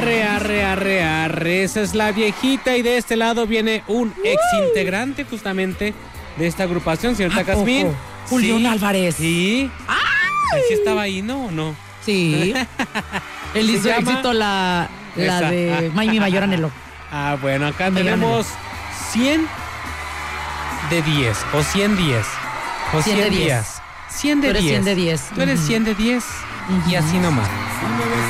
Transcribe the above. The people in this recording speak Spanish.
Arre. Esa es la viejita y de este lado viene un ex integrante justamente de esta agrupación, señorita Jazmín. Julián Álvarez. Sí. ¡Ay! ¿Sí estaba ahí, no o no? Sí. Él hizo éxito la de May, mi mayor anhelo. Bueno, acá tenemos 100 de 10 o 110 o 100 días. 100 de 10. 100 de 10. Tú eres 100 de 10 y así nomás.